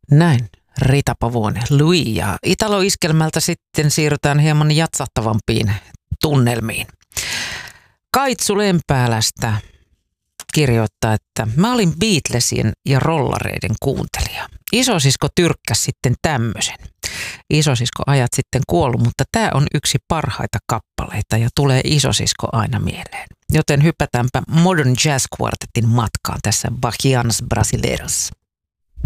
Näin, Rita Pavone, Louis, ja Italo-iskelmältä sitten siirrytään hieman jatsahtavampiin tunnelmiin. Kaitsu Lempäälästä kirjoittaa, että mä olin Beatlesien ja rollareiden kuuntelija. Isosisko tyrkkäsi sitten tämmöisen. Isosisko ajat sitten kuollut, mutta tämä on yksi parhaita kappaleita ja tulee isosisko aina mieleen. Joten hypätäänpä Modern Jazz Quartetin matkaan tässä Bahianas Brasileiras.